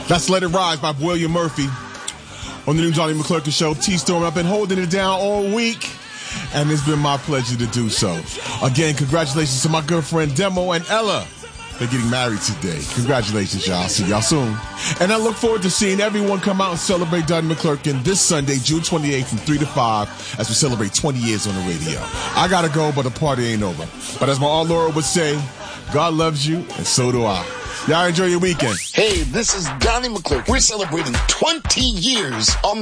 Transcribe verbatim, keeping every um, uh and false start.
That's Let It Rise by William Murphy on the new Johnny McClurkin Show. T-Storm, I've been holding it down all week, and it's been my pleasure to do so. Again, congratulations to my good friend Demo and Ella. They're getting married today. Congratulations, y'all. See y'all soon. And I look forward to seeing everyone come out and celebrate Johnny McClurkin this Sunday, June twenty-eighth from three to five as we celebrate twenty years on the radio. I gotta go, but the party ain't over. But as my Aunt Laura would say, God loves you, and so do I. Y'all enjoy your weekend. Hey, this is Johnny McClurkin. We're celebrating twenty years on